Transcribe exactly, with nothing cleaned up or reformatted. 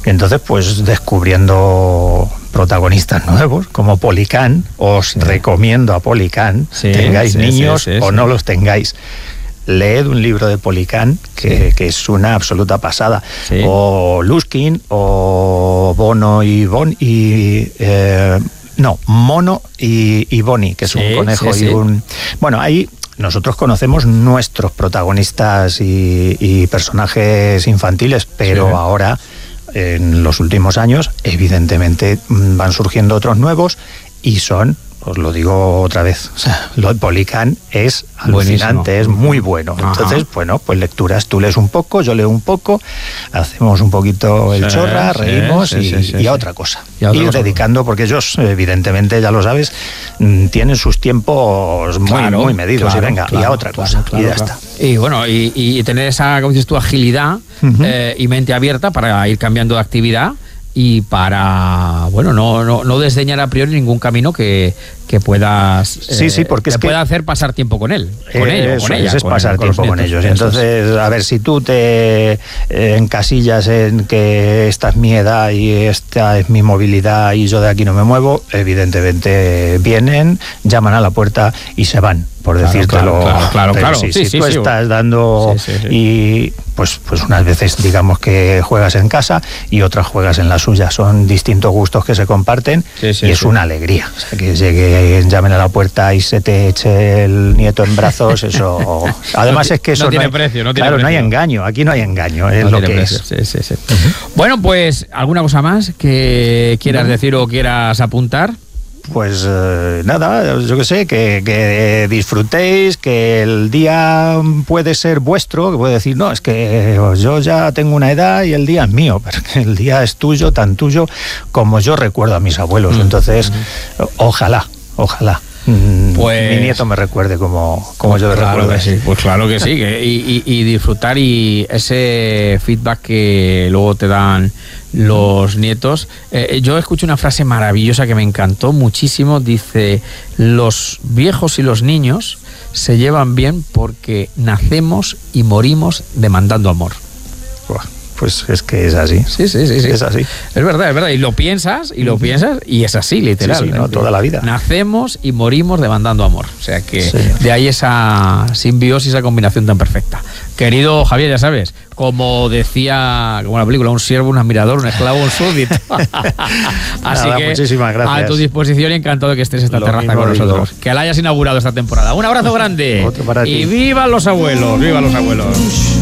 Entonces, pues descubriendo protagonistas nuevos, como Policán, os sí. recomiendo a Policán, sí, tengáis sí, niños sí, sí, o sí. no los tengáis. Leed un libro de Policán, que, sí. que es una absoluta pasada. Sí. O Luskin, o Bono y Bon y... Eh, no, Mono y, y Bonnie, que es sí, un conejo sí, y sí. un... Bueno, ahí nosotros conocemos nuestros protagonistas y, y personajes infantiles, pero sí. ahora, en los últimos años, evidentemente van surgiendo otros nuevos y son... Os lo digo otra vez, o sea, lo de Policán es alucinante, buenísimo. Es muy bueno. Ajá. Entonces, bueno, pues lecturas, tú lees un poco, yo leo un poco, hacemos un poquito el sí, chorra, sí, reímos sí, y, sí, sí, y a otra cosa. Y a otra Ir cosa. dedicando, porque ellos, evidentemente, ya lo sabes, tienen sus tiempos muy, claro, muy medidos. Claro, y venga, claro, y a otra claro, cosa, claro, y ya claro. está. Y bueno, y, y tener esa, como dices tú, agilidad uh-huh. eh, y mente abierta para ir cambiando de actividad. Y para, bueno, no, no, no desdeñar a priori ningún camino que, que puedas sí, sí, porque eh, es que pueda hacer pasar tiempo con él, con eh, ellos, con ella, es con, pasar con tiempo con ellos. Entonces, a ver, si tú te eh, encasillas en que esta es mi edad y esta es mi movilidad y yo de aquí no me muevo, evidentemente vienen, llaman a la puerta y se van, por claro, decírtelo. Claro, claro, Pero claro. Si, sí, si sí, tú sí, estás dando sí, sí, sí. y pues, pues unas veces digamos que juegas en casa y otras juegas en la suya. Son distintos gustos que se comparten sí, sí, y es sí. una alegría. O sea, que llegue, llamen a la puerta y se te eche el nieto en brazos, eso... Además no, es que eso no tiene no hay, precio, no tiene claro, precio. no hay engaño, aquí no hay engaño, es no lo que precio. es. Sí, sí, sí. Uh-huh. Bueno, pues, ¿alguna cosa más que quieras no. decir o quieras apuntar? Pues eh, nada, yo que sé, que, que disfrutéis, que el día puede ser vuestro, que puede decir, no, es que yo ya tengo una edad y el día es mío, pero que el día es tuyo, tan tuyo como yo recuerdo a mis abuelos. Mm. Entonces, mm. ojalá, ojalá. Pues, mi nieto me recuerde como, como pues yo claro recuerdo. Que sí, pues claro que sí, que, y, y, y disfrutar y ese feedback que luego te dan los nietos. Eh, yo escuché una frase maravillosa que me encantó muchísimo, dice, los viejos y los niños se llevan bien porque nacemos y morimos demandando amor. Buah. Pues es que es así. Sí, sí, sí, sí. Es así. Es verdad, es verdad. Y lo piensas, y lo piensas, y es así, literal. Sí, sí, no, toda la vida. Nacemos y morimos demandando amor. O sea que sí. de ahí esa simbiosis, esa combinación tan perfecta. Querido Javier, ya sabes, como decía, como la película, un siervo, un admirador, un esclavo, un súbdito. Así Nada, que muchísimas gracias. A tu disposición y encantado de que estés esta lo terraza con nosotros. Digo. Que la hayas inaugurado esta temporada. Un abrazo grande. Otro para ti. Y vivan los abuelos, vivan los abuelos.